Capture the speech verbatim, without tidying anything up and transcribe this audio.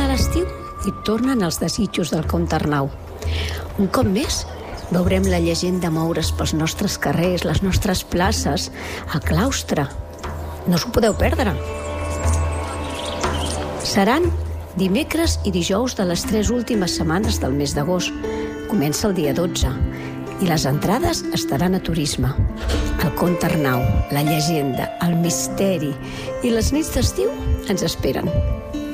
l'estiu i tornen els desitjos del Comte Arnau. Un cop més, veurem la llegenda moure's pels nostres carrers, les nostres places, a claustre. No s'ho podeu perdre. Seran dimecres i dijous de les tres últimes setmanes del mes d'agost. Comença el dia dotze i les entrades estaran a Turisme. El Comte Arnau, la llegenda, el misteri i les nits d'estiu ens esperen.